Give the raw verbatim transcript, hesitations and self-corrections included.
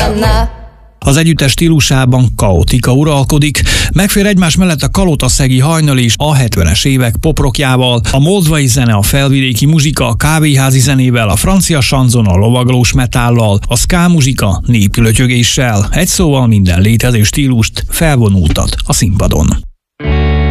Az együttes stílusában kaotika uralkodik, megfér egymás mellett a kalotaszegi hajnal és a hetvenes évek poprokjával, a moldvai zene, a felvidéki muzsika, a kávéházi zenével, a francia sanzon, a lovaglós metállal, a ska muzsika népi lötyögéssel, egy szóval minden létező stílust felvonultat a színpadon.